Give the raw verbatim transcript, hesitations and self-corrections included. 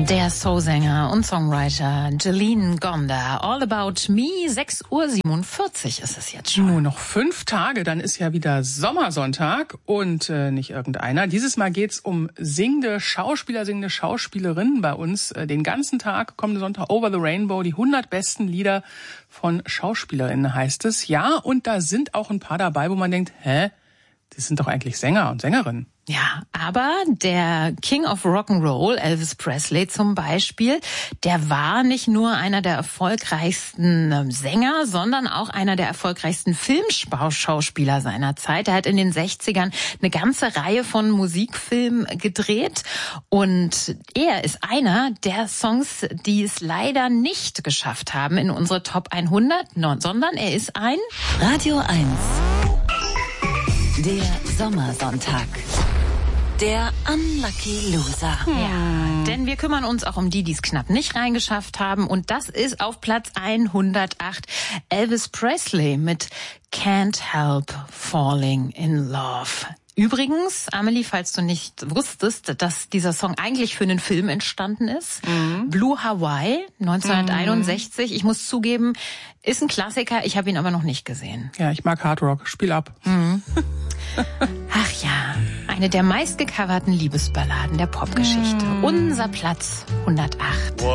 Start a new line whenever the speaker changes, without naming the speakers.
Der Soulsänger und Songwriter Jolene Gonda. All About Me, sechs Uhr siebenundvierzig ist es jetzt schon.
Nur noch fünf Tage, dann ist ja wieder Sommersonntag und äh, nicht irgendeiner. Dieses Mal geht's um singende Schauspieler, singende Schauspielerinnen bei uns. Äh, den ganzen Tag, kommenden Sonntag, Over the Rainbow, die hundert besten Lieder von Schauspielerinnen heißt es. Ja, und da sind auch ein paar dabei, wo man denkt, hä, das sind doch eigentlich Sänger und Sängerinnen.
Ja, aber der King of Rock'n'Roll, Elvis Presley zum Beispiel, der war nicht nur einer der erfolgreichsten Sänger, sondern auch einer der erfolgreichsten Filmschauspieler seiner Zeit. Er hat in den sechzigern eine ganze Reihe von Musikfilmen gedreht und er ist einer der Songs, die es leider nicht geschafft haben in unsere Top hundert, sondern er ist ein
Radio eins. Der Sommersonntag. Der Unlucky Loser.
Ja, denn wir kümmern uns auch um die, die es knapp nicht reingeschafft haben. Und das ist auf Platz hundertacht Elvis Presley mit Can't Help Falling in Love. Übrigens, Amelie, falls du nicht wusstest, dass dieser Song eigentlich für einen Film entstanden ist, mhm. Blue Hawaii, neunzehnhunderteinundsechzig. Mhm. Ich muss zugeben, ist ein Klassiker, ich habe ihn aber noch nicht gesehen.
Ja, ich mag Hard Rock. Spiel ab.
Mhm. Ach ja, eine der meistgecoverten Liebesballaden der Popgeschichte. Mhm. Unser Platz hundertacht.